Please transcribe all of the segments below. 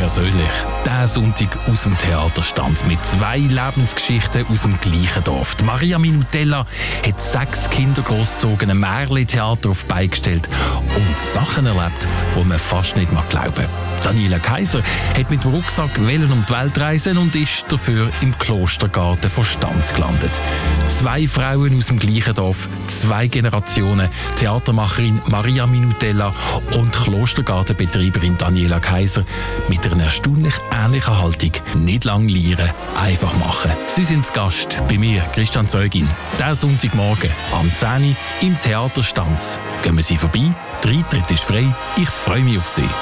persönlich. Der Sonntag aus dem Theaterstand mit 2 Lebensgeschichten aus dem gleichen Dorf. Die Maria Minutella hat 6 Kinder großgezogen, ein Märli-Theater auf die Beine gestellt und Sachen erlebt, die man fast nicht glauben mag. Daniela Kaiser hat mit dem Rucksack um die Welt reisen und ist dafür im Klostergarten von Stanz gelandet. 2 Frauen aus dem gleichen Dorf, 2 Generationen, Theatermacherin Maria Minutella und Klostergartenbetreiberin Daniela Kaiser mit einer erstaunlich ähnlichen Haltung. Nicht lang lieren, einfach machen. Sie sind zu Gast bei mir, Christian Zeugin. Der Sonntagmorgen am 10 Uhr im Theater Stanz. Gehen wir Sie vorbei, der Eintritt ist frei. Ich freue mich auf Sie.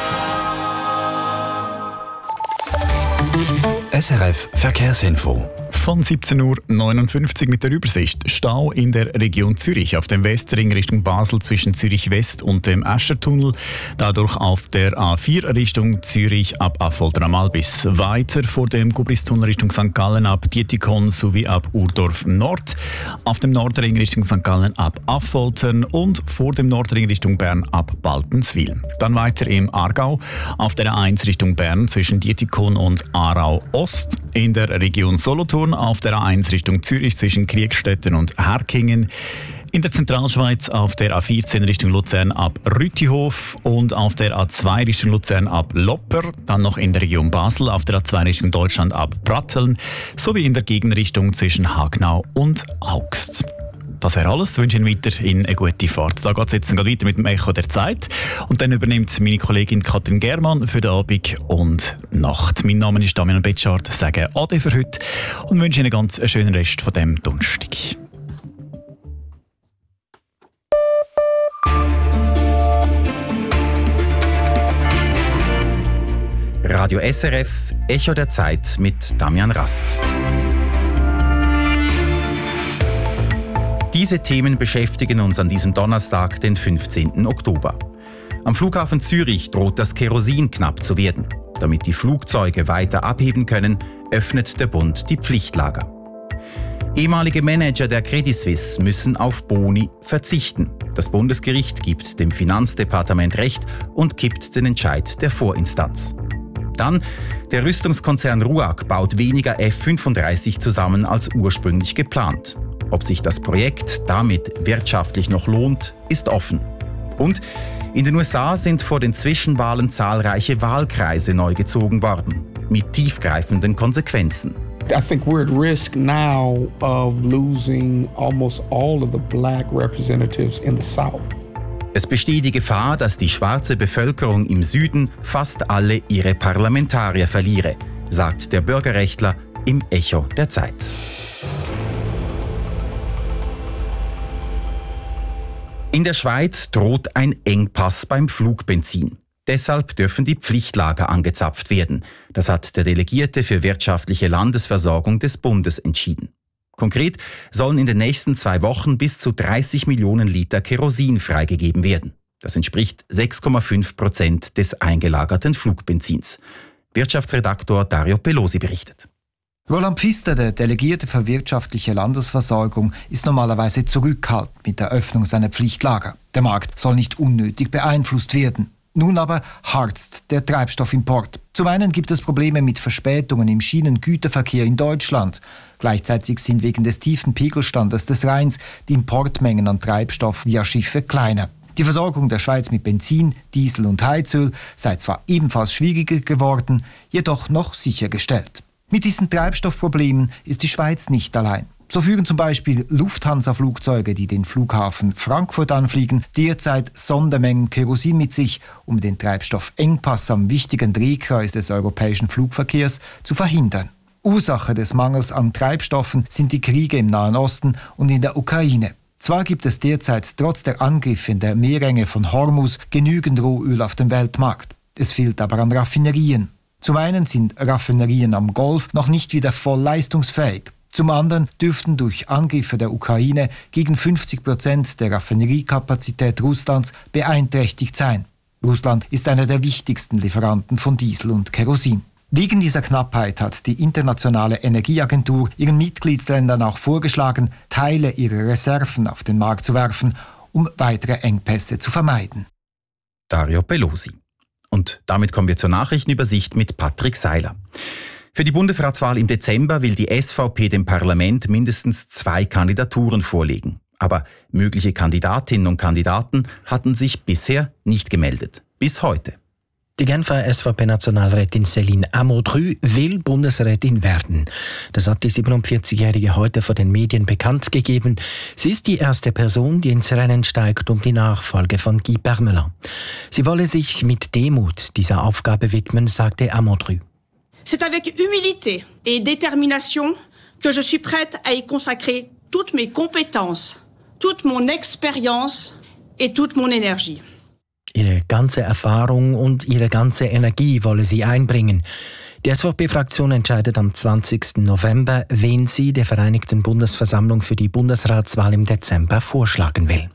SRF Verkehrsinfo. Von 17.59 Uhr mit der Übersicht. Stau in der Region Zürich auf dem Westring Richtung Basel zwischen Zürich West und dem Eschertunnel. Dadurch auf der A4 Richtung Zürich ab Affolter am Albis. Weiter vor dem Gubristunnel Richtung St. Gallen ab Dietikon sowie ab Urdorf Nord. Auf dem Nordring Richtung St. Gallen ab Affoltern und vor dem Nordring Richtung Bern ab Baltenswil. Dann weiter im Aargau auf der A1 Richtung Bern zwischen Dietikon und Aarau Ost. In der Region Solothurn auf der A1 Richtung Zürich zwischen Kriegstetten und Herkingen. In der Zentralschweiz auf der A14 Richtung Luzern ab Rütihof und auf der A2 Richtung Luzern ab Lopper. Dann noch in der Region Basel auf der A2 Richtung Deutschland ab Pratteln sowie in der Gegenrichtung zwischen Hagnau und Augst. Das wäre alles. Ich wünsche Ihnen weiterhin eine gute Fahrt. Da geht es jetzt weiter mit dem Echo der Zeit. Und dann übernimmt meine Kollegin Katrin Germann für den Abend und Nacht. Mein Name ist Damian Betschart. Ich sage Ade für heute und wünsche Ihnen einen ganz schönen Rest von diesem Donnerstag. Radio SRF, Echo der Zeit mit Damian Rast. Diese Themen beschäftigen uns an diesem Donnerstag, den 15. Oktober. Am Flughafen Zürich droht das Kerosin knapp zu werden. Damit die Flugzeuge weiter abheben können, öffnet der Bund die Pflichtlager. Ehemalige Manager der Credit Suisse müssen auf Boni verzichten. Das Bundesgericht gibt dem Finanzdepartement Recht und kippt den Entscheid der Vorinstanz. Dann, der Rüstungskonzern RUAG baut weniger F-35 zusammen als ursprünglich geplant. Ob sich das Projekt damit wirtschaftlich noch lohnt, ist offen. Und in den USA sind vor den Zwischenwahlen zahlreiche Wahlkreise neu gezogen worden, mit tiefgreifenden Konsequenzen. I think we're at risk now of losing almost all of the black representatives in the South. Es besteht die Gefahr, dass die schwarze Bevölkerung im Süden fast alle ihre Parlamentarier verliere, sagt der Bürgerrechtler im Echo der Zeit. In der Schweiz droht ein Engpass beim Flugbenzin. Deshalb dürfen die Pflichtlager angezapft werden. Das hat der Delegierte für wirtschaftliche Landesversorgung des Bundes entschieden. Konkret sollen in den nächsten 2 Wochen bis zu 30 Millionen Liter Kerosin freigegeben werden. Das entspricht 6,5% des eingelagerten Flugbenzins. Wirtschaftsredaktor Dario Pelosi berichtet. Roland Pfister, der Delegierte für wirtschaftliche Landesversorgung, ist normalerweise zurückhaltend mit der Öffnung seiner Pflichtlager. Der Markt soll nicht unnötig beeinflusst werden. Nun aber harzt der Treibstoffimport. Zum einen gibt es Probleme mit Verspätungen im Schienengüterverkehr in Deutschland. Gleichzeitig sind wegen des tiefen Pegelstandes des Rheins die Importmengen an Treibstoff via Schiffe kleiner. Die Versorgung der Schweiz mit Benzin, Diesel und Heizöl sei zwar ebenfalls schwieriger geworden, jedoch noch sichergestellt. Mit diesen Treibstoffproblemen ist die Schweiz nicht allein. So führen zum Beispiel Lufthansa-Flugzeuge, die den Flughafen Frankfurt anfliegen, derzeit Sondermengen Kerosin mit sich, um den Treibstoffengpass am wichtigen Drehkreuz des europäischen Flugverkehrs zu verhindern. Ursache des Mangels an Treibstoffen sind die Kriege im Nahen Osten und in der Ukraine. Zwar gibt es derzeit trotz der Angriffe in der Meerenge von Hormuz genügend Rohöl auf dem Weltmarkt. Es fehlt aber an Raffinerien. Zum einen sind Raffinerien am Golf noch nicht wieder voll leistungsfähig. Zum anderen dürften durch Angriffe der Ukraine gegen 50% der Raffineriekapazität Russlands beeinträchtigt sein. Russland ist einer der wichtigsten Lieferanten von Diesel und Kerosin. Wegen dieser Knappheit hat die Internationale Energieagentur ihren Mitgliedsländern auch vorgeschlagen, Teile ihrer Reserven auf den Markt zu werfen, um weitere Engpässe zu vermeiden. Dario Pelosi. Und damit kommen wir zur Nachrichtenübersicht mit Patrick Seiler. Für die Bundesratswahl im Dezember will die SVP dem Parlament mindestens 2 Kandidaturen vorlegen. Aber mögliche Kandidatinnen und Kandidaten hatten sich bisher nicht gemeldet. Bis heute. Die Genfer SVP-Nationalrätin Céline Amodru will Bundesrätin werden. Das hat die 47-Jährige heute vor den Medien bekannt gegeben. Sie ist die erste Person, die ins Rennen steigt um die Nachfolge von Guy Parmelin. Sie wolle sich mit Demut dieser Aufgabe widmen, sagte Amodru. C'est avec humilité et détermination que je suis prête à y consacrer toutes mes compétences, toute mon expérience et toute mon énergie. Ihre ganze Erfahrung und ihre ganze Energie wolle sie einbringen. Die SVP-Fraktion entscheidet am 20. November, wen sie der Vereinigten Bundesversammlung für die Bundesratswahl im Dezember vorschlagen will.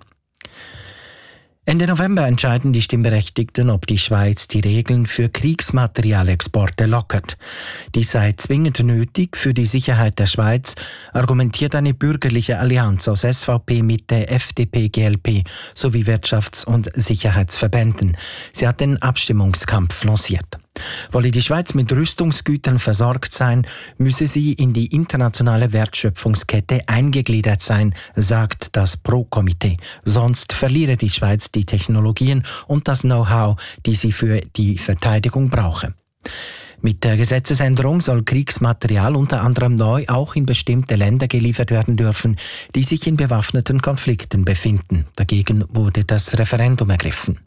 Ende November entscheiden die Stimmberechtigten, ob die Schweiz die Regeln für Kriegsmaterialexporte lockert. Dies sei zwingend nötig für die Sicherheit der Schweiz, argumentiert eine bürgerliche Allianz aus SVP, Mitte, FDP, GLP sowie Wirtschafts- und Sicherheitsverbänden. Sie hat den Abstimmungskampf lanciert. Wolle die Schweiz mit Rüstungsgütern versorgt sein, müsse sie in die internationale Wertschöpfungskette eingegliedert sein, sagt das Pro-Komitee. Sonst verliere die Schweiz die Technologien und das Know-how, die sie für die Verteidigung brauche. Mit der Gesetzesänderung soll Kriegsmaterial unter anderem neu auch in bestimmte Länder geliefert werden dürfen, die sich in bewaffneten Konflikten befinden. Dagegen wurde das Referendum ergriffen.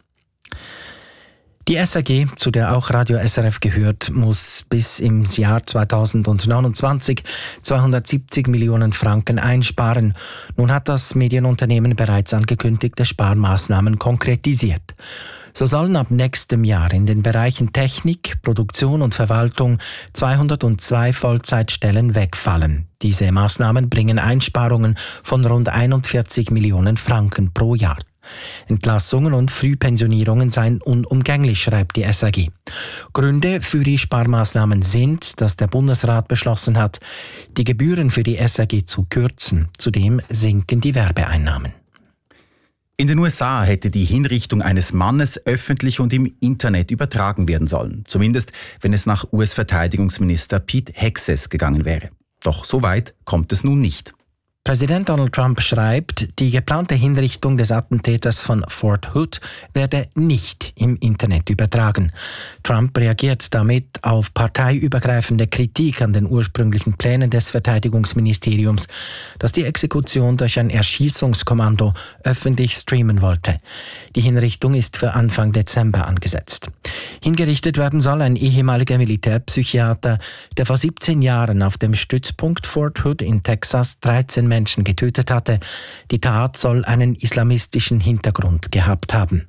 Die SAG, zu der auch Radio SRF gehört, muss bis im Jahr 2029 270 Millionen Franken einsparen. Nun hat das Medienunternehmen bereits angekündigte Sparmaßnahmen konkretisiert. So sollen ab nächstem Jahr in den Bereichen Technik, Produktion und Verwaltung 202 Vollzeitstellen wegfallen. Diese Maßnahmen bringen Einsparungen von rund 41 Millionen Franken pro Jahr. Entlassungen und Frühpensionierungen seien unumgänglich, schreibt die SAG. Gründe für die Sparmaßnahmen sind, dass der Bundesrat beschlossen hat, die Gebühren für die SAG zu kürzen. Zudem sinken die Werbeeinnahmen. In den USA hätte die Hinrichtung eines Mannes öffentlich und im Internet übertragen werden sollen. Zumindest, wenn es nach US-Verteidigungsminister Pete Hegseth gegangen wäre. Doch so weit kommt es nun nicht. Präsident Donald Trump schreibt, die geplante Hinrichtung des Attentäters von Fort Hood werde nicht im Internet übertragen. Trump reagiert damit auf parteiübergreifende Kritik an den ursprünglichen Plänen des Verteidigungsministeriums, das die Exekution durch ein Erschießungskommando öffentlich streamen wollte. Die Hinrichtung ist für Anfang Dezember angesetzt. Hingerichtet werden soll ein ehemaliger Militärpsychiater, der vor 17 Jahren auf dem Stützpunkt Fort Hood in Texas 13 Menschen getötet hatte. Die Tat soll einen islamistischen Hintergrund gehabt haben.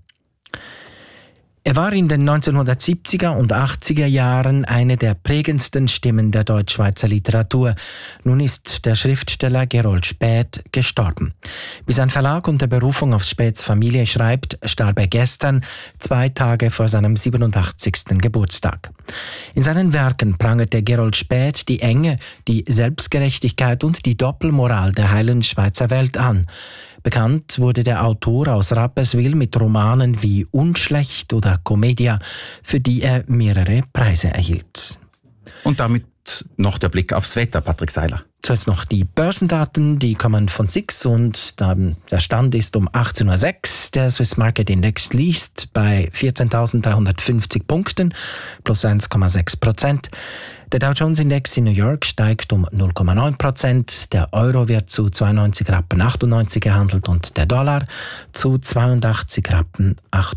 Er war in den 1970er und 80er Jahren eine der prägendsten Stimmen der Deutschschweizer Literatur. Nun ist der Schriftsteller Gerold Späth gestorben. Wie sein Verlag unter Berufung auf Späths Familie schreibt, starb er gestern, 2 Tage vor seinem 87. Geburtstag. In seinen Werken prangerte Gerold Späth die Enge, die Selbstgerechtigkeit und die Doppelmoral der heilen Schweizer Welt an. Bekannt wurde der Autor aus Rapperswil mit Romanen wie Unschlecht oder Commedia, für die er mehrere Preise erhielt. Und damit noch der Blick aufs Wetter, Patrick Seiler. Zuerst noch die Börsendaten, die kommen von SIX und der Stand ist um 18.06 Uhr. Der Swiss Market Index liegt bei 14.350 Punkten, plus 1,6%. Der Dow Jones Index in New York steigt um 0,9%. Der Euro wird zu 92,98 Rappen gehandelt und der Dollar zu 82,98 Rappen.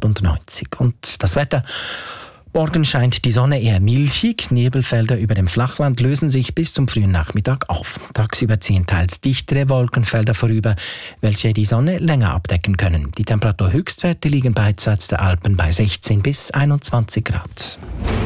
Und das Wetter. Morgen scheint die Sonne eher milchig. Nebelfelder über dem Flachland lösen sich bis zum frühen Nachmittag auf. Tagsüber ziehen teils dichtere Wolkenfelder vorüber, welche die Sonne länger abdecken können. Die Temperaturhöchstwerte liegen beidseits der Alpen bei 16 bis 21 Grad.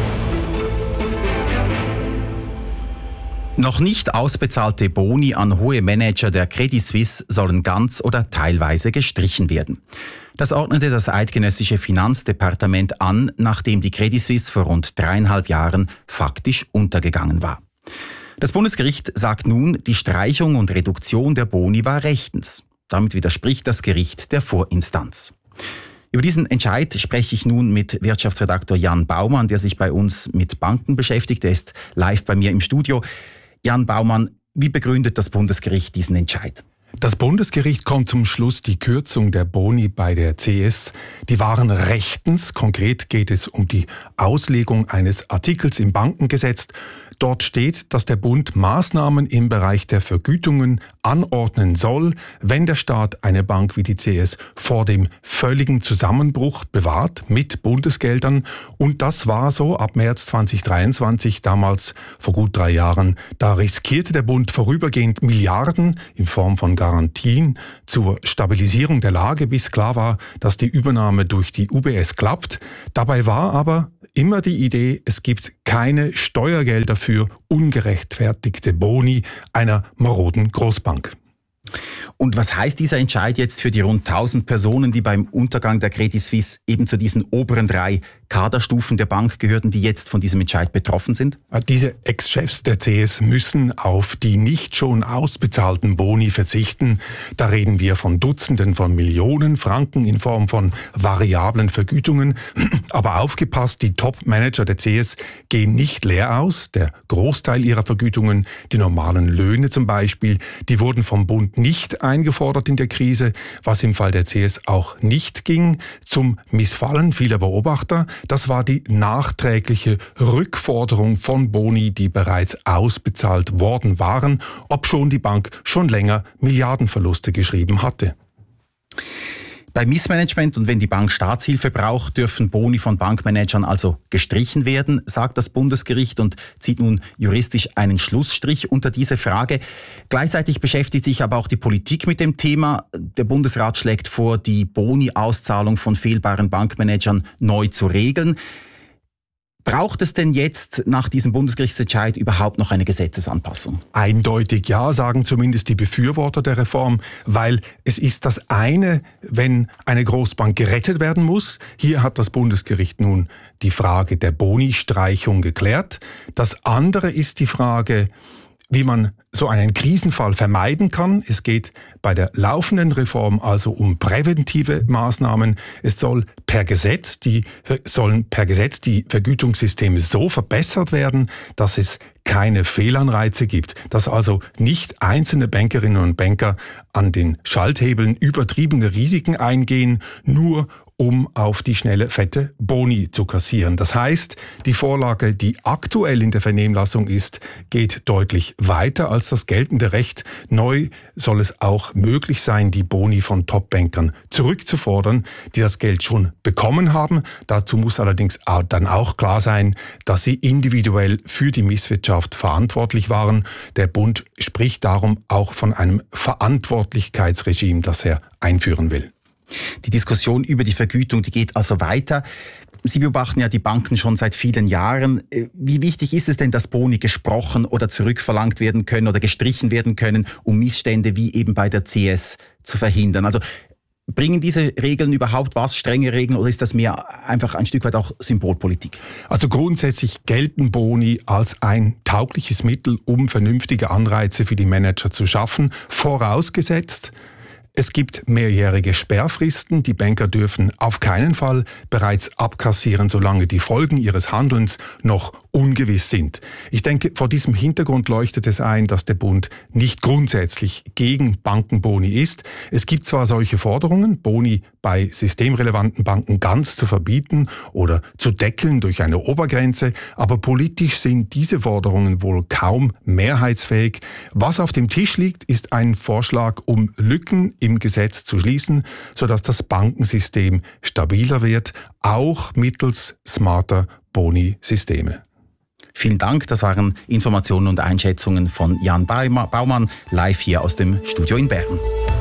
Noch nicht ausbezahlte Boni an hohe Manager der Credit Suisse sollen ganz oder teilweise gestrichen werden. Das ordnete das eidgenössische Finanzdepartement an, nachdem die Credit Suisse vor rund 3,5 Jahren faktisch untergegangen war. Das Bundesgericht sagt nun, die Streichung und Reduktion der Boni war rechtens. Damit widerspricht das Gericht der Vorinstanz. Über diesen Entscheid spreche ich nun mit Wirtschaftsredaktor Jan Baumann, der sich bei uns mit Banken beschäftigt. Er ist live bei mir im Studio. Jan Baumann, wie begründet das Bundesgericht diesen Entscheid? Das Bundesgericht kommt zum Schluss, die Kürzung der Boni bei der CS, die waren rechtens. Konkret geht es um die Auslegung eines Artikels im Bankengesetz. Dort steht, dass der Bund Maßnahmen im Bereich der Vergütungen anordnen soll, wenn der Staat eine Bank wie die CS vor dem völligen Zusammenbruch bewahrt mit Bundesgeldern. Und das war so ab März 2023, damals vor gut 3 Jahren. Da riskierte der Bund vorübergehend Milliarden in Form von Garantien zur Stabilisierung der Lage, bis klar war, dass die Übernahme durch die UBS klappt. Dabei war aber immer die Idee, es gibt keine Steuergelder für ungerechtfertigte Boni einer maroden Großbank. Und was heißt dieser Entscheid jetzt für die rund 1000 Personen, die beim Untergang der Credit Suisse eben zu diesen oberen 3 Kaderstufen der Bank gehörten, die jetzt von diesem Entscheid betroffen sind? Diese Ex-Chefs der CS müssen auf die nicht schon ausbezahlten Boni verzichten. Da reden wir von Dutzenden von Millionen Franken in Form von variablen Vergütungen. Aber aufgepasst, die Top-Manager der CS gehen nicht leer aus. Der Großteil ihrer Vergütungen, die normalen Löhne zum Beispiel, die wurden vom Bund nicht eingefordert in der Krise, was im Fall der CS auch nicht ging. Zum Missfallen vieler Beobachter, das war die nachträgliche Rückforderung von Boni, die bereits ausbezahlt worden waren, obschon die Bank schon länger Milliardenverluste geschrieben hatte. Bei Missmanagement und wenn die Bank Staatshilfe braucht, dürfen Boni von Bankmanagern also gestrichen werden, sagt das Bundesgericht und zieht nun juristisch einen Schlussstrich unter diese Frage. Gleichzeitig beschäftigt sich aber auch die Politik mit dem Thema. Der Bundesrat schlägt vor, die Boni-Auszahlung von fehlbaren Bankmanagern neu zu regeln. Braucht es denn jetzt nach diesem Bundesgerichtsentscheid überhaupt noch eine Gesetzesanpassung? Eindeutig ja, sagen zumindest die Befürworter der Reform, weil es ist das eine, wenn eine Großbank gerettet werden muss. Hier hat das Bundesgericht nun die Frage der Boni-Streichung geklärt. Das andere ist die Frage, wie man so einen Krisenfall vermeiden kann. Es geht bei der laufenden Reform also um präventive Maßnahmen. Es sollen per Gesetz die Vergütungssysteme so verbessert werden, dass es keine Fehlanreize gibt, dass also nicht einzelne Bankerinnen und Banker an den Schalthebeln übertriebene Risiken eingehen, nur um auf die schnelle, fette Boni zu kassieren. Das heißt, die Vorlage, die aktuell in der Vernehmlassung ist, geht deutlich weiter als das geltende Recht. Neu soll es auch möglich sein, die Boni von Top-Bankern zurückzufordern, die das Geld schon bekommen haben. Dazu muss allerdings dann auch klar sein, dass sie individuell für die Misswirtschaft verantwortlich waren. Der Bund spricht darum auch von einem Verantwortlichkeitsregime, das er einführen will. Die Diskussion über die Vergütung, die geht also weiter. Sie beobachten ja die Banken schon seit vielen Jahren. Wie wichtig ist es denn, dass Boni gesprochen oder zurückverlangt werden können oder gestrichen werden können, um Missstände wie eben bei der CS zu verhindern? Also bringen diese Regeln überhaupt was, strenge Regeln, oder ist das mehr einfach ein Stück weit auch Symbolpolitik? Also grundsätzlich gelten Boni als ein taugliches Mittel, um vernünftige Anreize für die Manager zu schaffen, vorausgesetzt, es gibt mehrjährige Sperrfristen. Die Banker dürfen auf keinen Fall bereits abkassieren, solange die Folgen ihres Handelns noch ungewiss sind. Ich denke, vor diesem Hintergrund leuchtet es ein, dass der Bund nicht grundsätzlich gegen Bankenboni ist. Es gibt zwar solche Forderungen, Boni bei systemrelevanten Banken ganz zu verbieten oder zu deckeln durch eine Obergrenze, aber politisch sind diese Forderungen wohl kaum mehrheitsfähig. Was auf dem Tisch liegt, ist ein Vorschlag, um Lücken im Gesetz zu schließen, sodass das Bankensystem stabiler wird, auch mittels smarter Boni-Systeme. Vielen Dank, das waren Informationen und Einschätzungen von Jan Baumann, live hier aus dem Studio in Bern.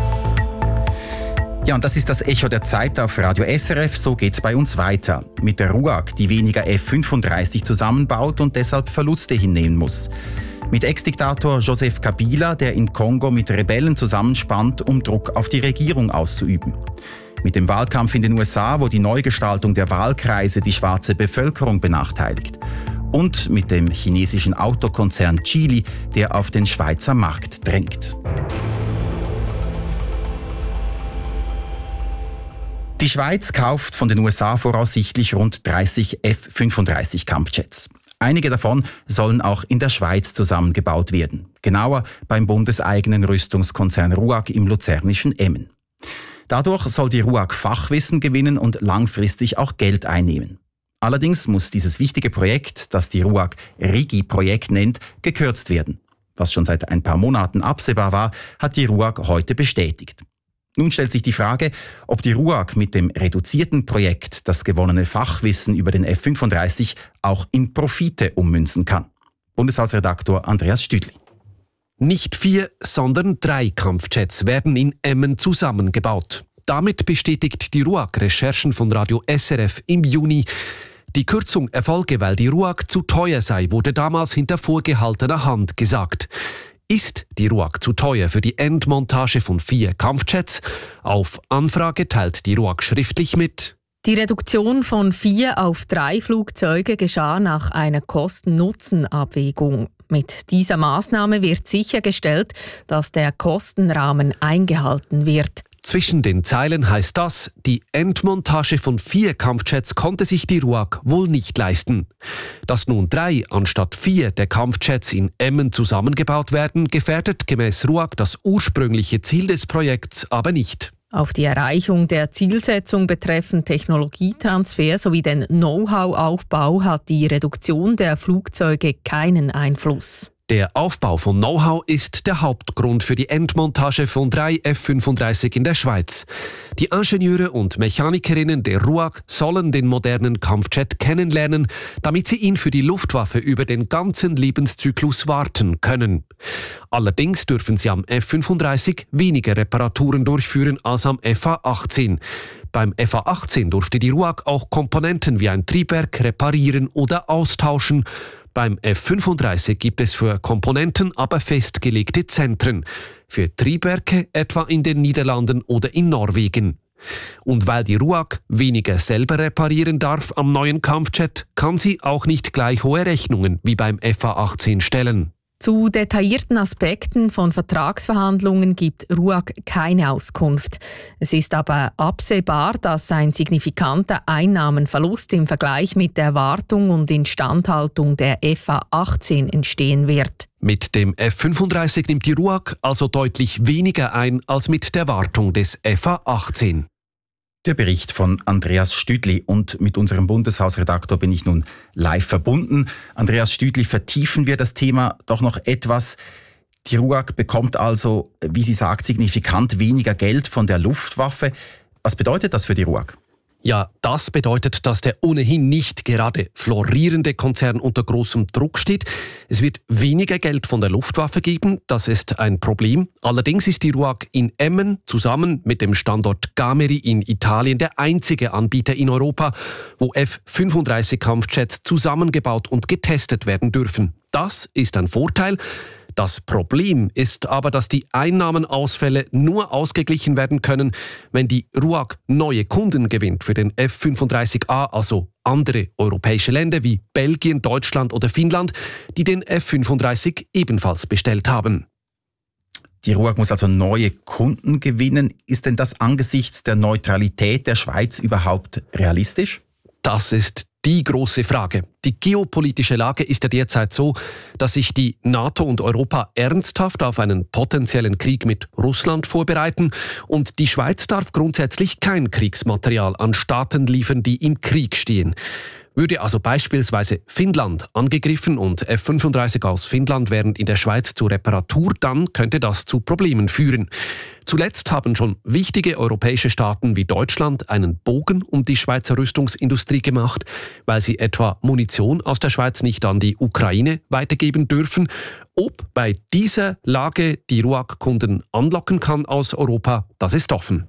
Ja, und das ist das Echo der Zeit auf Radio SRF. So geht's bei uns weiter. Mit der RUAG, die weniger F-35 zusammenbaut und deshalb Verluste hinnehmen muss. Mit Ex-Diktator Joseph Kabila, der in Kongo mit Rebellen zusammenspannt, um Druck auf die Regierung auszuüben. Mit dem Wahlkampf in den USA, wo die Neugestaltung der Wahlkreise die schwarze Bevölkerung benachteiligt. Und mit dem chinesischen Autokonzern Geely, der auf den Schweizer Markt drängt. Die Schweiz kauft von den USA voraussichtlich rund 30 F-35 Kampfjets. Einige davon sollen auch in der Schweiz zusammengebaut werden. Genauer beim bundeseigenen Rüstungskonzern RUAG im luzernischen Emmen. Dadurch soll die RUAG Fachwissen gewinnen und langfristig auch Geld einnehmen. Allerdings muss dieses wichtige Projekt, das die RUAG RIGI-Projekt nennt, gekürzt werden. Was schon seit ein paar Monaten absehbar war, hat die RUAG heute bestätigt. Nun stellt sich die Frage, ob die RUAG mit dem reduzierten Projekt das gewonnene Fachwissen über den F-35 auch in Profite ummünzen kann. Bundeshausredaktor Andreas Stüdli. Nicht 4, sondern 3 Kampfjets werden in Emmen zusammengebaut. Damit bestätigt die RUAG Recherchen von Radio SRF im Juni. Die Kürzung erfolge, weil die RUAG zu teuer sei, wurde damals hinter vorgehaltener Hand gesagt. Ist die RUAG zu teuer für die Endmontage von 4 Kampfjets? Auf Anfrage teilt die RUAG schriftlich mit: Die Reduktion von 4 auf 3 Flugzeuge geschah nach einer Kosten-Nutzen-Abwägung. Mit dieser Maßnahme wird sichergestellt, dass der Kostenrahmen eingehalten wird. Zwischen den Zeilen heißt das, die Endmontage von 4 Kampfjets konnte sich die RUAG wohl nicht leisten. Dass nun 3 anstatt 4 der Kampfjets in Emmen zusammengebaut werden, gefährdet gemäß RUAG das ursprüngliche Ziel des Projekts aber nicht. Auf die Erreichung der Zielsetzung betreffend Technologietransfer sowie den Know-how-Aufbau hat die Reduktion der Flugzeuge keinen Einfluss. Der Aufbau von Know-how ist der Hauptgrund für die Endmontage von 3 F-35 in der Schweiz. Die Ingenieure und Mechanikerinnen der RUAG sollen den modernen Kampfjet kennenlernen, damit sie ihn für die Luftwaffe über den ganzen Lebenszyklus warten können. Allerdings dürfen sie am F-35 weniger Reparaturen durchführen als am FA-18. Beim FA-18 durfte die RUAG auch Komponenten wie ein Triebwerk reparieren oder austauschen. Beim F-35 gibt es für Komponenten aber festgelegte Zentren. Für Triebwerke etwa in den Niederlanden oder in Norwegen. Und weil die RUAG weniger selber reparieren darf am neuen Kampfjet, kann sie auch nicht gleich hohe Rechnungen wie beim FA-18 stellen. Zu detaillierten Aspekten von Vertragsverhandlungen gibt RUAG keine Auskunft. Es ist aber absehbar, dass ein signifikanter Einnahmenverlust im Vergleich mit der Wartung und Instandhaltung der FA-18 entstehen wird. Mit dem F-35 nimmt die RUAG also deutlich weniger ein als mit der Wartung des FA-18. Der Bericht von Andreas Stüdli, und mit unserem Bundeshausredaktor bin ich nun live verbunden. Andreas Stüdli, vertiefen wir das Thema doch noch etwas. Die RUAG bekommt also, wie sie sagt, signifikant weniger Geld von der Luftwaffe. Was bedeutet das für die RUAG? Ja, das bedeutet, dass der ohnehin nicht gerade florierende Konzern unter großem Druck steht. Es wird weniger Geld von der Luftwaffe geben, das ist ein Problem. Allerdings ist die RUAG in Emmen zusammen mit dem Standort Gameri in Italien der einzige Anbieter in Europa, wo F-35 Kampfjets zusammengebaut und getestet werden dürfen. Das ist ein Vorteil. Das Problem ist aber, dass die Einnahmenausfälle nur ausgeglichen werden können, wenn die RUAG neue Kunden gewinnt für den F-35A, also andere europäische Länder wie Belgien, Deutschland oder Finnland, die den F-35 ebenfalls bestellt haben. Die RUAG muss also neue Kunden gewinnen. Ist denn das angesichts der Neutralität der Schweiz überhaupt realistisch? Das ist die große Frage. Die geopolitische Lage ist ja derzeit so, dass sich die NATO und Europa ernsthaft auf einen potenziellen Krieg mit Russland vorbereiten, und die Schweiz darf grundsätzlich kein Kriegsmaterial an Staaten liefern, die im Krieg stehen. Würde also beispielsweise Finnland angegriffen und F-35 aus Finnland wären in der Schweiz zur Reparatur, dann könnte das zu Problemen führen. Zuletzt haben schon wichtige europäische Staaten wie Deutschland einen Bogen um die Schweizer Rüstungsindustrie gemacht, weil sie etwa Munition aus der Schweiz nicht an die Ukraine weitergeben dürfen. Ob bei dieser Lage die RUAG Kunden anlocken kann aus Europa, das ist offen.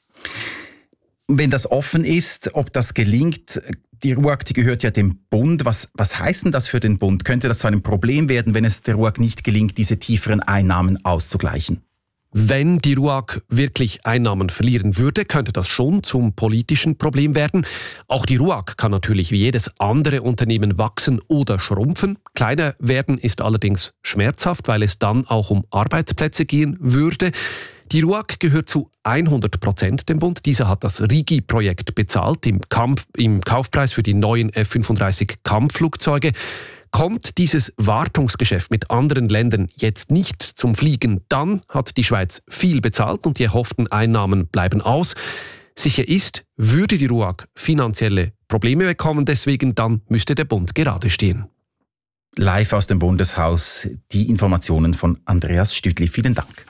Wenn das offen ist, ob das gelingt, die RUAG, die gehört ja dem Bund. Was heißt denn das für den Bund? Könnte das zu einem Problem werden, wenn es der RUAG nicht gelingt, diese tieferen Einnahmen auszugleichen? Wenn die RUAG wirklich Einnahmen verlieren würde, könnte das schon zum politischen Problem werden. Auch die RUAG kann natürlich wie jedes andere Unternehmen wachsen oder schrumpfen. Kleiner werden ist allerdings schmerzhaft, weil es dann auch um Arbeitsplätze gehen würde. Die RUAG gehört zu 100% dem Bund. Dieser hat das RIGI-Projekt bezahlt im Kaufpreis für die neuen F-35-Kampfflugzeuge. Kommt dieses Wartungsgeschäft mit anderen Ländern jetzt nicht zum Fliegen, dann hat die Schweiz viel bezahlt und die erhofften Einnahmen bleiben aus. Sicher ist, würde die RUAG finanzielle Probleme bekommen, deswegen dann müsste der Bund gerade stehen. Live aus dem Bundeshaus die Informationen von Andreas Stüdli. Vielen Dank.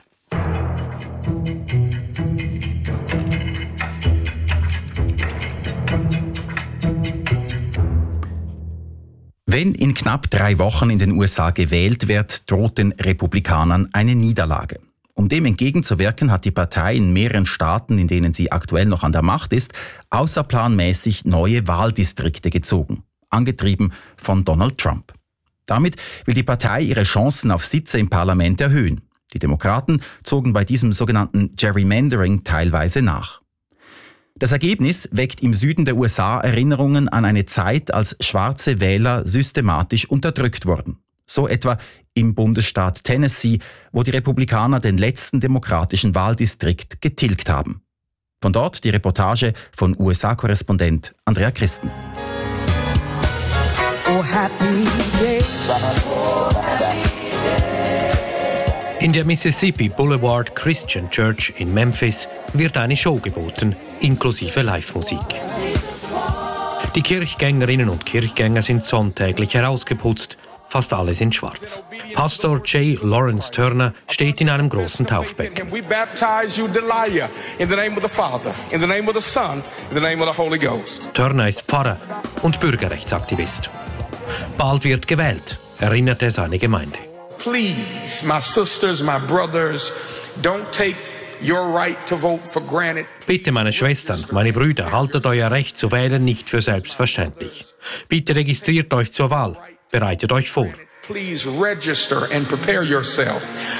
Wenn in knapp 3 Wochen in den USA gewählt wird, droht den Republikanern eine Niederlage. Um dem entgegenzuwirken, hat die Partei in mehreren Staaten, in denen sie aktuell noch an der Macht ist, außerplanmäßig neue Wahldistrikte gezogen, angetrieben von Donald Trump. Damit will die Partei ihre Chancen auf Sitze im Parlament erhöhen. Die Demokraten zogen bei diesem sogenannten Gerrymandering teilweise nach. Das Ergebnis weckt im Süden der USA Erinnerungen an eine Zeit, als schwarze Wähler systematisch unterdrückt wurden. So etwa im Bundesstaat Tennessee, wo die Republikaner den letzten demokratischen Wahldistrikt getilgt haben. Von dort die Reportage von USA-Korrespondent Andrea Christen. In der Mississippi Boulevard Christian Church in Memphis wird eine Show geboten, inklusive Live-Musik. Die Kirchgängerinnen und Kirchgänger sind sonntäglich herausgeputzt, fast alle sind schwarz. Pastor J. Lawrence Turner steht in einem großen Taufbecken. Turner ist Pfarrer und Bürgerrechtsaktivist. Bald wird gewählt, erinnert er seine Gemeinde. Please, my sisters, my brothers, don't take your right to vote for granted. Bitte, meine Schwestern, meine Brüder, haltet euer Recht zu wählen nicht für selbstverständlich. Bitte registriert euch zur Wahl, bereitet euch vor. Please register and prepare yourself.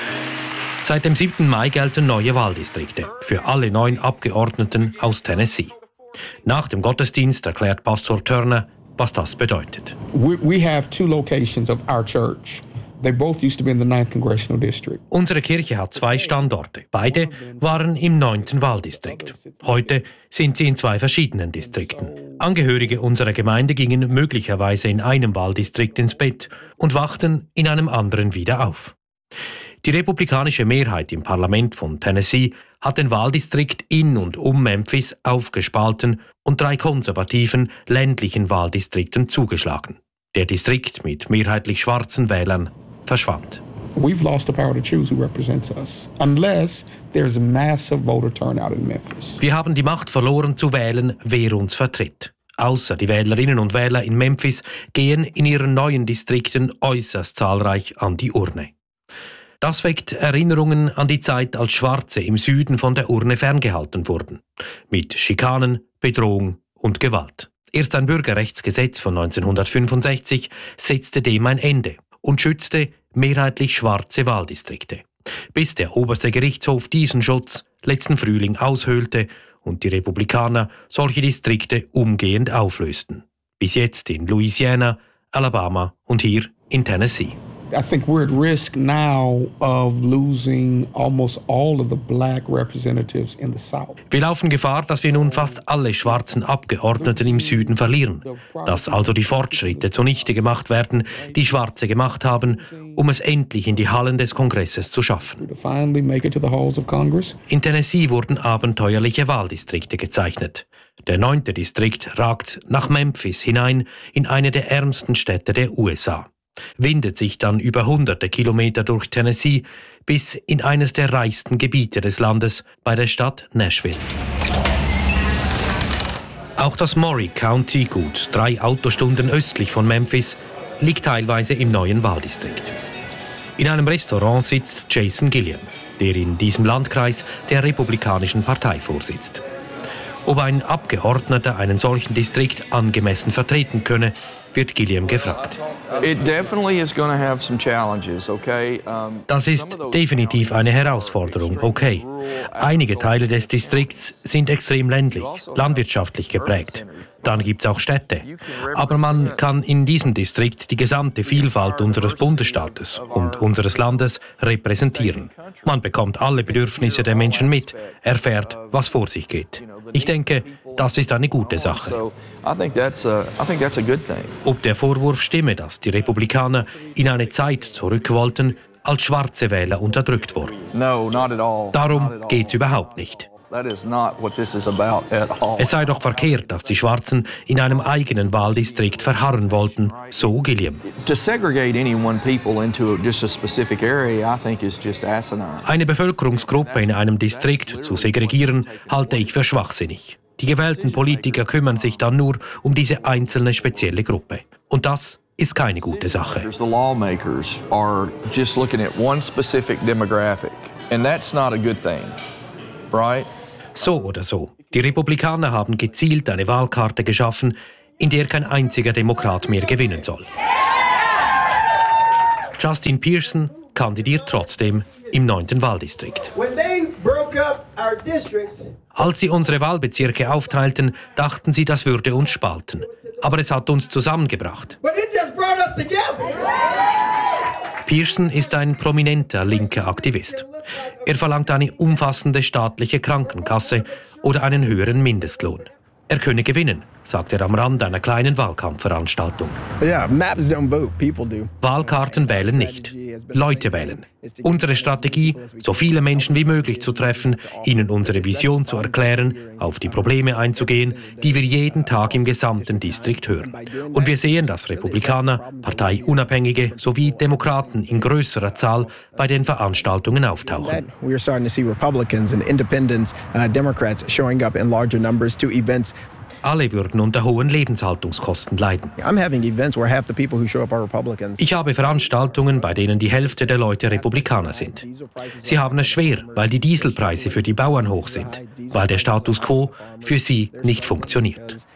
Seit dem 7. Mai gelten neue Wahldistrikte für alle 9 Abgeordneten aus Tennessee. Nach dem Gottesdienst erklärt Pastor Turner, was das bedeutet. We have 2 locations of our church. They both used to be in the 9th Congressional District. Unsere Kirche hat 2 Standorte. Beide waren im 9. Wahldistrikt. Heute sind sie in 2 verschiedenen Distrikten. Angehörige unserer Gemeinde gingen möglicherweise in einem Wahldistrikt ins Bett und wachten in einem anderen wieder auf. Die republikanische Mehrheit im Parlament von Tennessee hat den Wahldistrikt in und um Memphis aufgespalten und 3 konservativen ländlichen Wahldistrikten zugeschlagen. Der Distrikt mit mehrheitlich schwarzen Wählern verschwand. We've lost the power to choose who represents us, unless there's a massive voter turnout in Memphis. Wir haben die Macht verloren zu wählen, wer uns vertritt. Außer die Wählerinnen und Wähler in Memphis gehen in ihren neuen Distrikten äußerst zahlreich an die Urne. Das weckt Erinnerungen an die Zeit, als Schwarze im Süden von der Urne ferngehalten wurden. Mit Schikanen, Bedrohung und Gewalt. Erst ein Bürgerrechtsgesetz von 1965 setzte dem ein Ende und schützte mehrheitlich schwarze Wahldistrikte. Bis der oberste Gerichtshof diesen Schutz letzten Frühling aushöhlte und die Republikaner solche Distrikte umgehend auflösten. Bis jetzt in Louisiana, Alabama und hier in Tennessee. I think we're at risk now of losing almost all of the black representatives in the South. Wir laufen Gefahr, dass wir nun fast alle schwarzen Abgeordneten im Süden verlieren, dass also die Fortschritte zunichte gemacht werden, die Schwarze gemacht haben, um es endlich in die Hallen des Kongresses zu schaffen. In Tennessee wurden abenteuerliche Wahldistrikte gezeichnet. Der 9. Distrikt ragt nach Memphis hinein in eine der ärmsten Städte der USA. Windet sich dann über hunderte Kilometer durch Tennessee bis in eines der reichsten Gebiete des Landes bei der Stadt Nashville. Auch das Maury County, gut 3 Autostunden östlich von Memphis, liegt teilweise im neuen Wahldistrikt. In einem Restaurant sitzt Jason Gilliam, der in diesem Landkreis der Republikanischen Partei vorsitzt. Ob ein Abgeordneter einen solchen Distrikt angemessen vertreten könne, wird Gilliam gefragt. Das ist definitiv eine Herausforderung, Einige Teile des Distrikts sind extrem ländlich, landwirtschaftlich geprägt. Dann gibt es auch Städte. Aber man kann in diesem Distrikt die gesamte Vielfalt unseres Bundesstaates und unseres Landes repräsentieren. Man bekommt alle Bedürfnisse der Menschen mit, erfährt, was vor sich geht. Ich denke, das ist eine gute Sache. Ob der Vorwurf stimme, dass die Republikaner in eine Zeit zurück wollten, als schwarze Wähler unterdrückt wurden. Darum geht es überhaupt nicht. Es sei doch verkehrt, dass die Schwarzen in einem eigenen Wahldistrikt verharren wollten, so Gilliam. Eine Bevölkerungsgruppe in einem Distrikt zu segregieren, halte ich für schwachsinnig. Die gewählten Politiker kümmern sich dann nur um diese einzelne spezielle Gruppe. Und das ist keine gute Sache. So oder so. Die Republikaner haben gezielt eine Wahlkarte geschaffen, in der kein einziger Demokrat mehr gewinnen soll. Justin Pearson kandidiert trotzdem im 9. Wahldistrikt. Als sie unsere Wahlbezirke aufteilten, dachten sie, das würde uns spalten. Aber es hat uns zusammengebracht. Pearson ist ein prominenter linker Aktivist. Er verlangt eine umfassende staatliche Krankenkasse oder einen höheren Mindestlohn. Er könne gewinnen, sagt er am Rand einer kleinen Wahlkampfveranstaltung. Wahlkarten wählen nicht, Leute wählen. Unsere Strategie, so viele Menschen wie möglich zu treffen, ihnen unsere Vision zu erklären, auf die Probleme einzugehen, die wir jeden Tag im gesamten Distrikt hören. Und wir sehen, dass Republikaner, Parteiunabhängige sowie Demokraten in größerer Zahl bei den Veranstaltungen auftauchen. We are starting to see Republicans and Independents, Democrats showing up in larger numbers to events. Alle würden unter hohen Lebenshaltungskosten leiden. Ich habe Veranstaltungen, bei denen die Hälfte der Leute Republikaner sind. Sie haben es schwer, weil die Dieselpreise für die Bauern hoch sind, weil der Status quo für sie nicht funktioniert.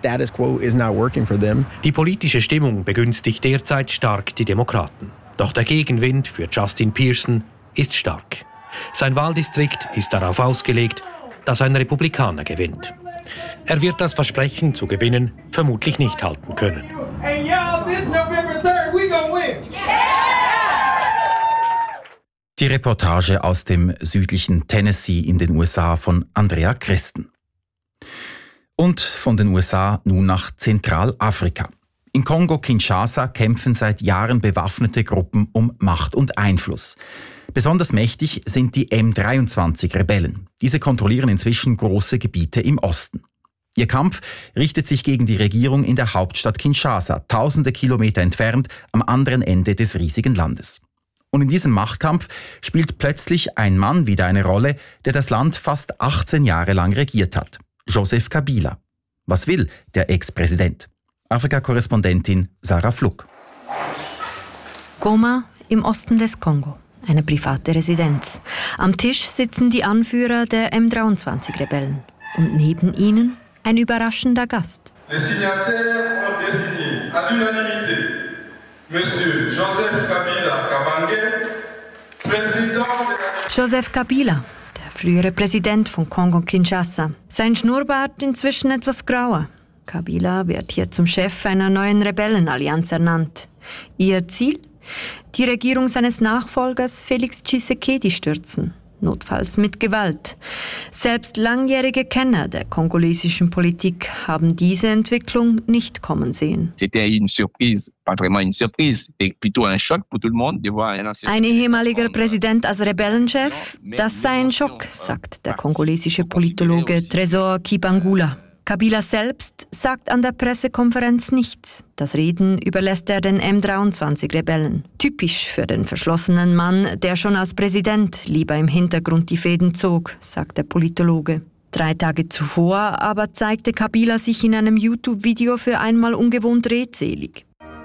Die politische Stimmung begünstigt derzeit stark die Demokraten. Doch der Gegenwind für Justin Pearson ist stark. Sein Wahldistrikt ist darauf ausgelegt, dass ein Republikaner gewinnt. Er wird das Versprechen zu gewinnen vermutlich nicht halten können. Die Reportage aus dem südlichen Tennessee in den USA von Andrea Christen. Und von den USA nun nach Zentralafrika. In Kongo-Kinshasa kämpfen seit Jahren bewaffnete Gruppen um Macht und Einfluss. Besonders mächtig sind die M23-Rebellen. Diese kontrollieren inzwischen große Gebiete im Osten. Ihr Kampf richtet sich gegen die Regierung in der Hauptstadt Kinshasa, tausende Kilometer entfernt, am anderen Ende des riesigen Landes. Und in diesem Machtkampf spielt plötzlich ein Mann wieder eine Rolle, der das Land fast 18 Jahre lang regiert hat. Joseph Kabila. Was will der Ex-Präsident? Afrika-Korrespondentin Sarah Fluck. Goma im Osten des Kongo. Eine private Residenz. Am Tisch sitzen die Anführer der M23-Rebellen. Und neben ihnen ein überraschender Gast. Les signataires ont désigné à l'unanimité Monsieur Joseph Kabila Kabange, Präsident Joseph Kabila, der frühere Präsident von Kongo-Kinshasa. Sein Schnurrbart inzwischen etwas grauer. Kabila wird hier zum Chef einer neuen Rebellenallianz ernannt. Ihr Ziel? Die Regierung seines Nachfolgers Felix Tshisekedi stürzen. Notfalls mit Gewalt. Selbst langjährige Kenner der kongolesischen Politik haben diese Entwicklung nicht kommen sehen. Ein ehemaliger Präsident als Rebellenchef, das sei ein Schock, sagt der kongolesische Politologe Tresor Kibangula. Kabila selbst sagt an der Pressekonferenz nichts. Das Reden überlässt er den M23-Rebellen. Typisch für den verschlossenen Mann, der schon als Präsident lieber im Hintergrund die Fäden zog, sagt der Politologe. 3 Tage zuvor aber zeigte Kabila sich in einem YouTube-Video für einmal ungewohnt redselig.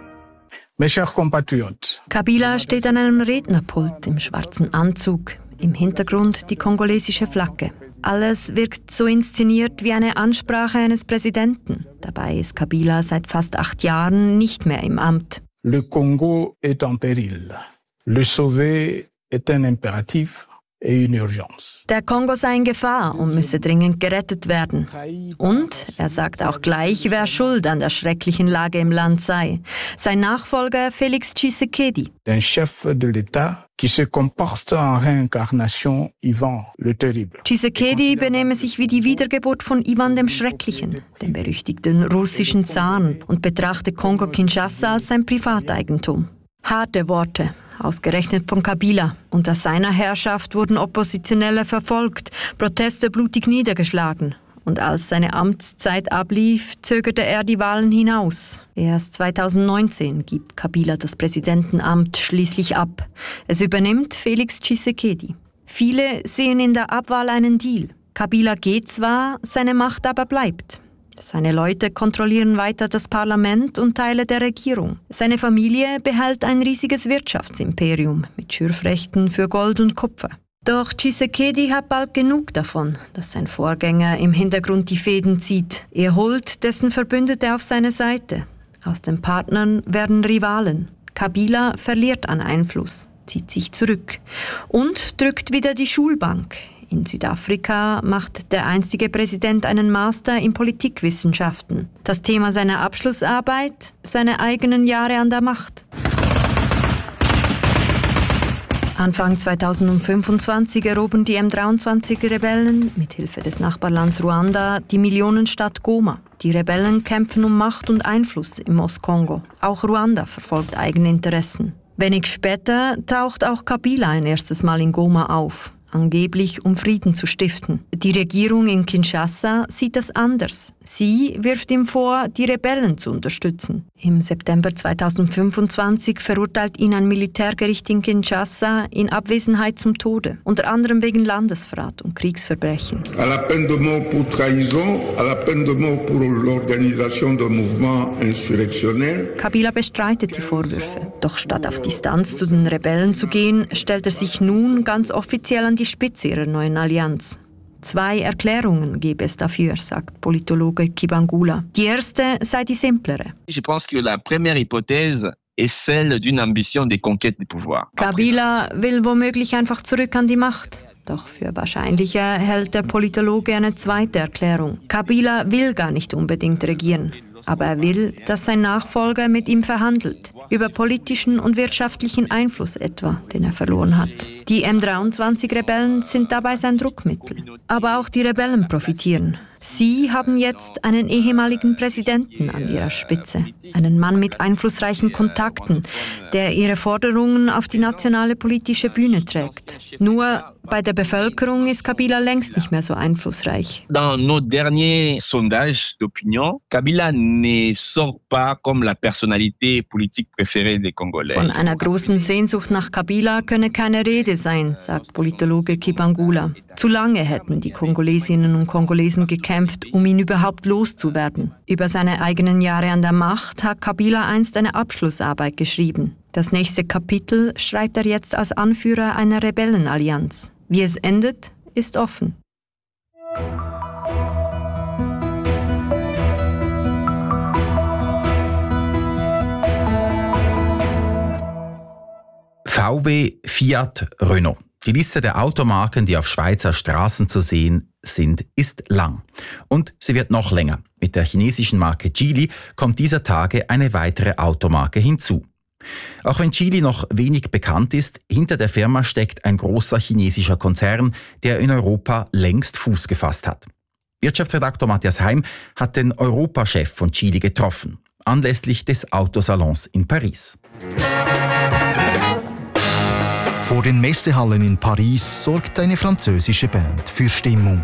Kabila steht an einem Rednerpult im schwarzen Anzug. Im Hintergrund die kongolesische Flagge. Alles wirkt so inszeniert wie eine Ansprache eines Präsidenten. Dabei ist Kabila seit fast 8 Jahren nicht mehr im Amt. Le Congo est en péril. Le sauver est un impératif. Der Kongo sei in Gefahr und müsse dringend gerettet werden. Und er sagt auch gleich, wer schuld an der schrecklichen Lage im Land sei. Sein Nachfolger Félix Tshisekedi. D'un chef de l'État qui se comporte en réincarnation Ivan le Terrible. Tshisekedi benehme sich wie die Wiedergeburt von Ivan dem Schrecklichen, dem berüchtigten russischen Zaren, und betrachte Kongo-Kinshasa als sein Privateigentum. Harte Worte, ausgerechnet von Kabila. Unter seiner Herrschaft wurden Oppositionelle verfolgt, Proteste blutig niedergeschlagen. Und als seine Amtszeit ablief, zögerte er die Wahlen hinaus. Erst 2019 gibt Kabila das Präsidentenamt schließlich ab. Es übernimmt Félix Tshisekedi. Viele sehen in der Abwahl einen Deal. Kabila geht zwar, seine Macht aber bleibt. Seine Leute kontrollieren weiter das Parlament und Teile der Regierung. Seine Familie behält ein riesiges Wirtschaftsimperium mit Schürfrechten für Gold und Kupfer. Doch Tshisekedi hat bald genug davon, dass sein Vorgänger im Hintergrund die Fäden zieht. Er holt dessen Verbündete auf seine Seite. Aus den Partnern werden Rivalen. Kabila verliert an Einfluss, zieht sich zurück und drückt wieder die Schulbank. In Südafrika macht der einstige Präsident einen Master in Politikwissenschaften. Das Thema seiner Abschlussarbeit: seine eigenen Jahre an der Macht. Anfang 2025 erobern die M23-Rebellen mit Hilfe des Nachbarlands Ruanda die Millionenstadt Goma. Die Rebellen kämpfen um Macht und Einfluss im Ostkongo. Auch Ruanda verfolgt eigene Interessen. Wenig später taucht auch Kabila ein erstes Mal in Goma auf, angeblich um Frieden zu stiften. Die Regierung in Kinshasa sieht das anders. Sie wirft ihm vor, die Rebellen zu unterstützen. Im September 2025 verurteilt ihn ein Militärgericht in Kinshasa in Abwesenheit zum Tode, unter anderem wegen Landesverrat und Kriegsverbrechen. À la peine de mort pour trahison, à la peine de mort pour l'organisation d'un mouvement insurrectionnel. Kabila bestreitet die Vorwürfe. Doch statt auf Distanz zu den Rebellen zu gehen, stellt er sich nun ganz offiziell an die Spitze ihrer neuen Allianz. 2 Erklärungen gäbe es dafür, sagt Politologe Kibangula. Die erste sei die simplere. Je pense que la première hypothèse est celle d'une ambition de conquête du pouvoir. Kabila will womöglich einfach zurück an die Macht. Doch für wahrscheinlicher hält der Politologe eine zweite Erklärung. Kabila will gar nicht unbedingt regieren. Aber er will, dass sein Nachfolger mit ihm verhandelt. Über politischen und wirtschaftlichen Einfluss etwa, den er verloren hat. Die M23-Rebellen sind dabei sein Druckmittel. Aber auch die Rebellen profitieren. Sie haben jetzt einen ehemaligen Präsidenten an ihrer Spitze. Einen Mann mit einflussreichen Kontakten, der ihre Forderungen auf die nationale politische Bühne trägt. Nur bei der Bevölkerung ist Kabila längst nicht mehr so einflussreich. Dans nos derniers sondages d'opinion, Kabila ne sort pas comme la personnalité politique préférée des Congolais. Von einer großen Sehnsucht nach Kabila könne keine Rede sein, sagt Politologe Kibangula. Zu lange hätten die Kongolesinnen und Kongolesen gekämpft, um ihn überhaupt loszuwerden. Über seine eigenen Jahre an der Macht hat Kabila einst eine Abschlussarbeit geschrieben. Das nächste Kapitel schreibt er jetzt als Anführer einer Rebellenallianz. Wie es endet, ist offen. VW, Fiat, Renault. Die Liste der Automarken, die auf Schweizer Straßen zu sehen sind, ist lang. Und sie wird noch länger. Mit der chinesischen Marke Geely kommt dieser Tage eine weitere Automarke hinzu. Auch wenn Geely noch wenig bekannt ist, hinter der Firma steckt ein großer chinesischer Konzern, der in Europa längst Fuß gefasst hat. Wirtschaftsredaktor Matthias Heim hat den Europachef von Geely getroffen, anlässlich des Autosalons in Paris. Vor den Messehallen in Paris sorgt eine französische Band für Stimmung.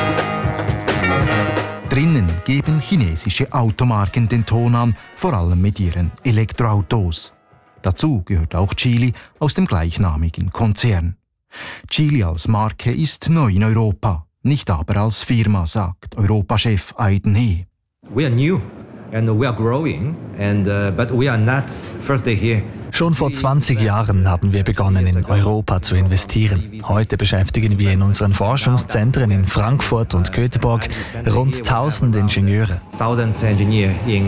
Drinnen geben chinesische Automarken den Ton an, vor allem mit ihren Elektroautos. Dazu gehört auch Geely aus dem gleichnamigen Konzern. Geely als Marke ist neu in Europa, nicht aber als Firma, sagt Europachef Aiden He. We are new and we are growing, but we are not first day here. Schon vor 20 Jahren haben wir begonnen, in Europa zu investieren. Heute beschäftigen wir in unseren Forschungszentren in Frankfurt und Göteborg rund 1000 Ingenieure.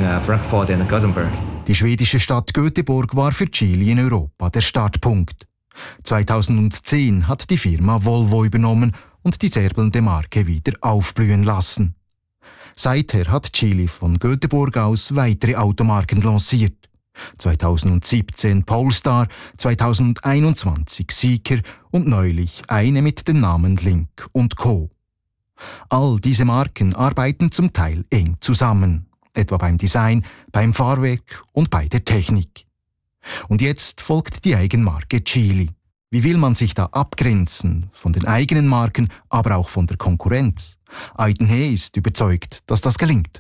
Die schwedische Stadt Göteborg war für Geely in Europa der Startpunkt. 2010 hat die Firma Volvo übernommen und die zerbelnde Marke wieder aufblühen lassen. Seither hat Geely von Göteborg aus weitere Automarken lanciert. 2017 Polestar, 2021 Zeekr und neulich eine mit dem Namen Link & Co. All diese Marken arbeiten zum Teil eng zusammen, etwa beim Design, beim Fahrwerk und bei der Technik. Und jetzt folgt die Eigenmarke Geely. Wie will man sich da abgrenzen von den eigenen Marken, aber auch von der Konkurrenz? Eidenhe ist überzeugt, dass das gelingt.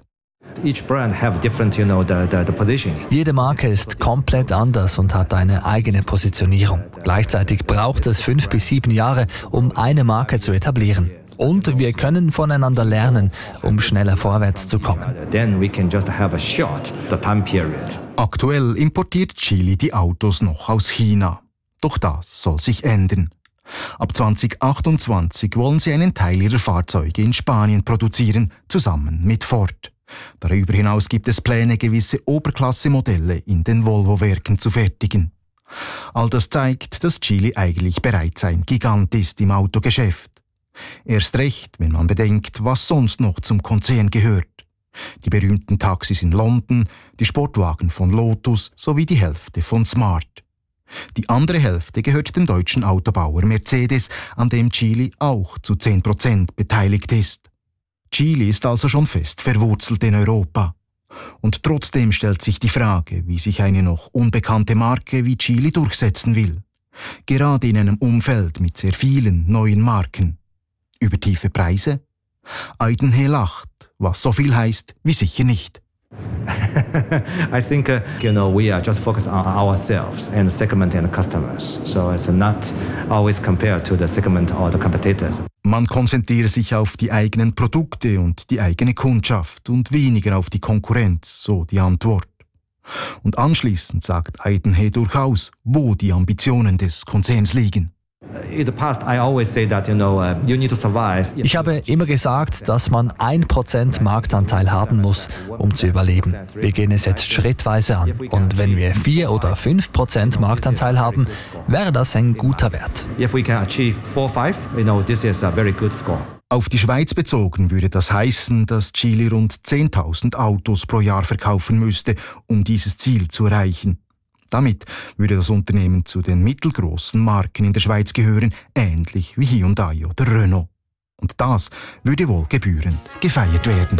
Jede Marke ist komplett anders und hat eine eigene Positionierung. Gleichzeitig braucht es 5 bis 7 Jahre, um eine Marke zu etablieren. Und wir können voneinander lernen, um schneller vorwärts zu kommen. Aktuell importiert Geely die Autos noch aus China. Doch das soll sich ändern. Ab 2028 wollen sie einen Teil ihrer Fahrzeuge in Spanien produzieren, zusammen mit Ford. Darüber hinaus gibt es Pläne, gewisse Oberklasse-Modelle in den Volvo-Werken zu fertigen. All das zeigt, dass Geely eigentlich bereits ein Gigant ist im Autogeschäft. Erst recht, wenn man bedenkt, was sonst noch zum Konzern gehört. Die berühmten Taxis in London, die Sportwagen von Lotus sowie die Hälfte von Smart. Die andere Hälfte gehört dem deutschen Autobauer Mercedes, an dem Geely auch zu 10% beteiligt ist. Geely ist also schon fest verwurzelt in Europa. Und trotzdem stellt sich die Frage, wie sich eine noch unbekannte Marke wie Geely durchsetzen will. Gerade in einem Umfeld mit sehr vielen neuen Marken. Über tiefe Preise? Eidenhe lacht, was so viel heißt wie sicher nicht. I think we are just focused on ourselves and the segment and the customers. So it's not always compared to the segment or the competitors. Man konzentriere sich auf die eigenen Produkte und die eigene Kundschaft und weniger auf die Konkurrenz, so die Antwort. Und anschließend sagt Eidenhe durchaus, wo die Ambitionen des Konzerns liegen. Ich habe immer gesagt, dass man 1% Marktanteil haben muss, um zu überleben. Wir gehen es jetzt schrittweise an. Und wenn wir 4 oder 5% Marktanteil haben, wäre das ein guter Wert. Auf die Schweiz bezogen würde das heißen, dass Geely rund 10.000 Autos pro Jahr verkaufen müsste, um dieses Ziel zu erreichen. Damit würde das Unternehmen zu den mittelgroßen Marken in der Schweiz gehören, ähnlich wie Hyundai oder Renault. Und das würde wohl gebührend gefeiert werden.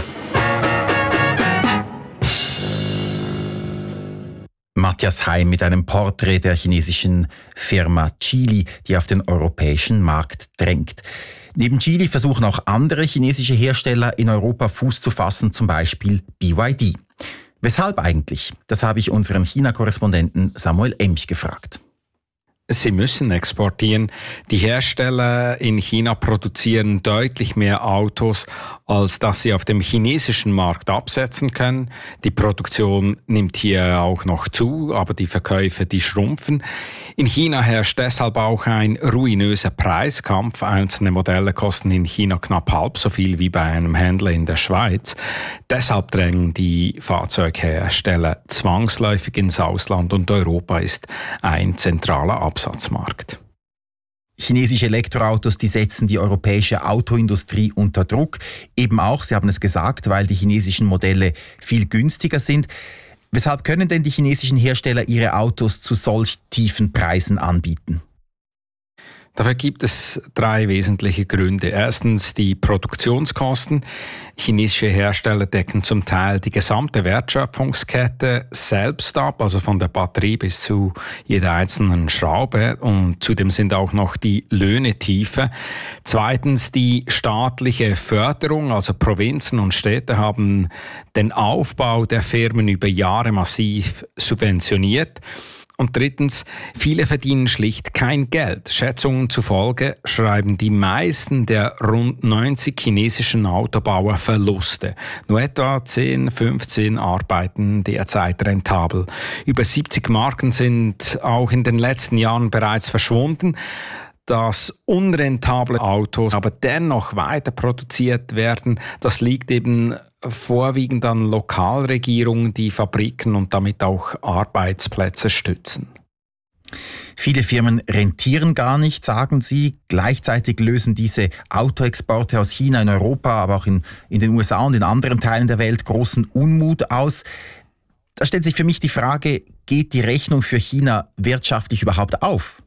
Matthias Heim mit einem Porträt der chinesischen Firma Geely, die auf den europäischen Markt drängt. Neben Geely versuchen auch andere chinesische Hersteller in Europa Fuß zu fassen, zum Beispiel BYD. Weshalb eigentlich? Das habe ich unseren China-Korrespondenten Samuel Emch gefragt. Sie müssen exportieren. Die Hersteller in China produzieren deutlich mehr Autos, als dass sie auf dem chinesischen Markt absetzen können. Die Produktion nimmt hier auch noch zu, aber die Verkäufe, die schrumpfen. In China herrscht deshalb auch ein ruinöser Preiskampf. Einzelne Modelle kosten in China knapp halb so viel wie bei einem Händler in der Schweiz. Deshalb drängen die Fahrzeughersteller zwangsläufig ins Ausland und Europa ist ein zentraler Absatzmarkt. Chinesische Elektroautos, die setzen die europäische Autoindustrie unter Druck. Eben auch, Sie haben es gesagt, weil die chinesischen Modelle viel günstiger sind. Weshalb können denn die chinesischen Hersteller ihre Autos zu solch tiefen Preisen anbieten? Dafür gibt es 3 wesentliche Gründe. Erstens die Produktionskosten. Chinesische Hersteller decken zum Teil die gesamte Wertschöpfungskette selbst ab, also von der Batterie bis zu jeder einzelnen Schraube. Und zudem sind auch noch die Löhne tiefer. Zweitens die staatliche Förderung, also Provinzen und Städte haben den Aufbau der Firmen über Jahre massiv subventioniert. Und drittens, viele verdienen schlicht kein Geld. Schätzungen zufolge schreiben die meisten der rund 90 chinesischen Autobauer Verluste. Nur etwa 10, 15 arbeiten derzeit rentabel. Über 70 Marken sind auch in den letzten Jahren bereits verschwunden. Dass unrentable Autos aber dennoch weiter produziert werden, das liegt eben vorwiegend an Lokalregierungen, die Fabriken und damit auch Arbeitsplätze stützen. Viele Firmen rentieren gar nicht, sagen Sie. Gleichzeitig lösen diese Autoexporte aus China in Europa, aber auch in den USA und in anderen Teilen der Welt großen Unmut aus. Da stellt sich für mich die Frage, geht die Rechnung für China wirtschaftlich überhaupt auf?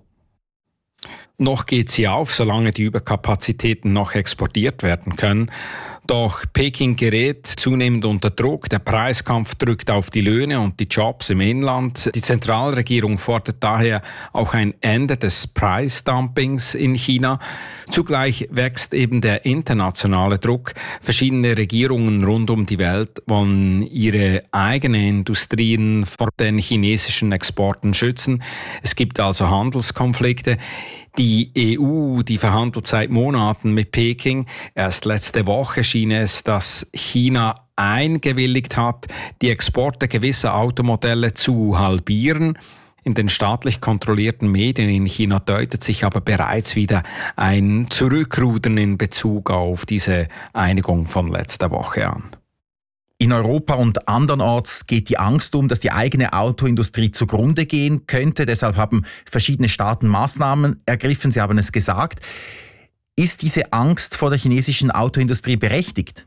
Noch geht sie auf, solange die Überkapazitäten noch exportiert werden können. Doch Peking gerät zunehmend unter Druck. Der Preiskampf drückt auf die Löhne und die Jobs im Inland. Die Zentralregierung fordert daher auch ein Ende des Preisdumpings in China. Zugleich wächst eben der internationale Druck. Verschiedene Regierungen rund um die Welt wollen ihre eigenen Industrien vor den chinesischen Exporten schützen. Es gibt also Handelskonflikte. Die EU, die verhandelt seit Monaten mit Peking. Erst letzte Woche schien es, dass China eingewilligt hat, die Exporte gewisser Automodelle zu halbieren. In den staatlich kontrollierten Medien in China deutet sich aber bereits wieder ein Zurückrudern in Bezug auf diese Einigung von letzter Woche an. In Europa und andernorts geht die Angst um, dass die eigene Autoindustrie zugrunde gehen könnte. Deshalb haben verschiedene Staaten Maßnahmen ergriffen. Sie haben es gesagt. Ist diese Angst vor der chinesischen Autoindustrie berechtigt?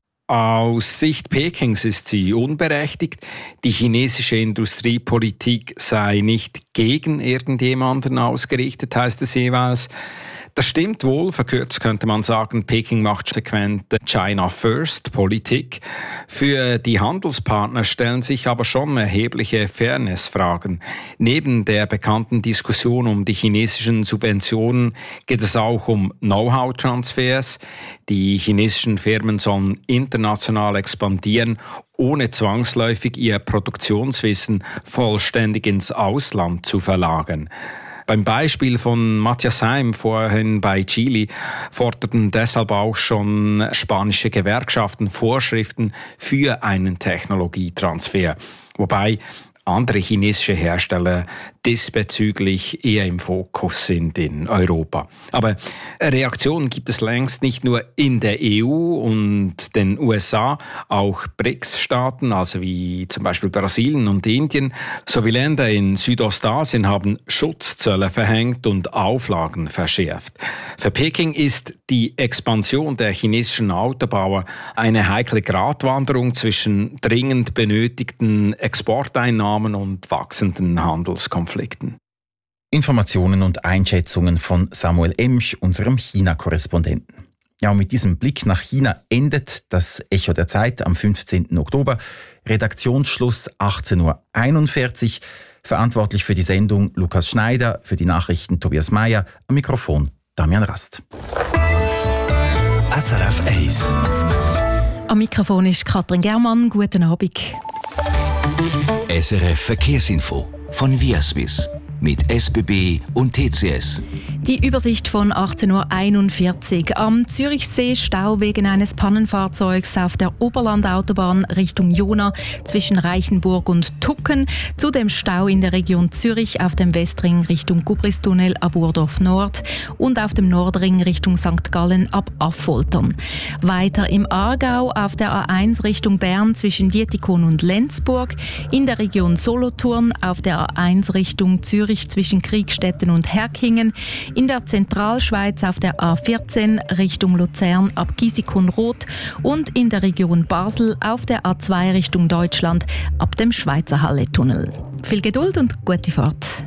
Aus Sicht Pekings ist sie unberechtigt. Die chinesische Industriepolitik sei nicht gegen irgendjemanden ausgerichtet, heißt es jeweils. Das stimmt wohl, verkürzt könnte man sagen, Peking macht konsequent China First Politik. Für die Handelspartner stellen sich aber schon erhebliche Fairnessfragen. Neben der bekannten Diskussion um die chinesischen Subventionen geht es auch um Know-how-Transfers. Die chinesischen Firmen sollen international expandieren, ohne zwangsläufig ihr Produktionswissen vollständig ins Ausland zu verlagern. Beim Beispiel von Matthias Heim vorhin bei Geely forderten deshalb auch schon spanische Gewerkschaften Vorschriften für einen Technologietransfer. Wobei andere chinesische Hersteller diesbezüglich eher im Fokus sind in Europa. Aber Reaktionen gibt es längst nicht nur in der EU und den USA, auch BRICS-Staaten, also wie zum Beispiel Brasilien und Indien, sowie Länder in Südostasien haben Schutzzölle verhängt und Auflagen verschärft. Für Peking ist die Expansion der chinesischen Autobauer eine heikle Gratwanderung zwischen dringend benötigten Exporteinnahmen und wachsenden Handelskonflikten. Informationen und Einschätzungen von Samuel Emsch, unserem China-Korrespondenten. Ja, und mit diesem Blick nach China endet das Echo der Zeit am 15. Oktober. Redaktionsschluss 18.41 Uhr. Verantwortlich für die Sendung Lukas Schneider, für die Nachrichten Tobias Meyer, am Mikrofon Damian Rast. SRF 1. Am Mikrofon ist Katrin Germann. Guten Abend. SRF Verkehrsinfo von Viaswiss mit SBB und TCS. Die Übersicht von 18.41 Uhr. Am Zürichsee Stau wegen eines Pannenfahrzeugs auf der Oberlandautobahn Richtung Jona zwischen Reichenburg und Tucken. Zudem Stau in der Region Zürich auf dem Westring Richtung Gubristunnel ab Burdorf Nord und auf dem Nordring Richtung St. Gallen ab Affoltern. Weiter im Aargau auf der A1 Richtung Bern zwischen Dietikon und Lenzburg. In der Region Solothurn auf der A1 Richtung Zürich zwischen Kriegstetten und Herkingen. In der Zentralschweiz auf der A14 Richtung Luzern ab Gisikon-Roth und in der Region Basel auf der A2 Richtung Deutschland ab dem Schweizer Halle-Tunnel. Viel Geduld und gute Fahrt.